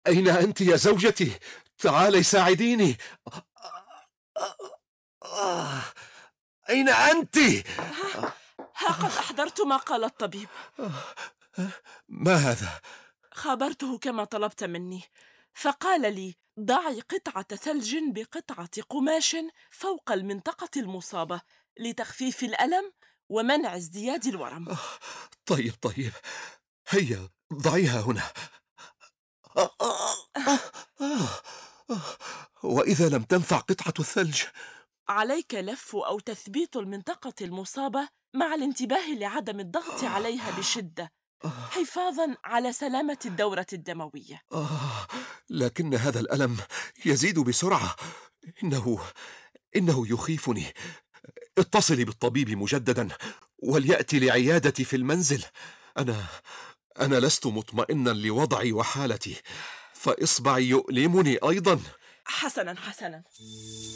أين أنت يا زوجتي؟ تعالي ساعديني. آه، أين أنت؟ ها قد أحضرت ما قال الطبيب. ما هذا؟ خابرته كما طلبت مني، فقال لي: ضعي قطعة ثلج بقطعة قماش فوق المنطقة المصابة لتخفيف الألم ومنع ازدياد الورم. طيب طيب، هيا ضعيها هنا. وإذا لم تنفع قطعة الثلج؟ عليك لف أو تثبيت المنطقة المصابة مع الانتباه لعدم الضغط عليها بشدة حفاظاً على سلامة الدورة الدموية. لكن هذا الألم يزيد بسرعة. إنه إنه يخيفني. اتصلي بالطبيب مجددا وليأتي لعيادتي في المنزل. أنا أنا لست مطمئنا لوضعي وحالتي، فإصبعي يؤلمني أيضا. حسناً حسناً.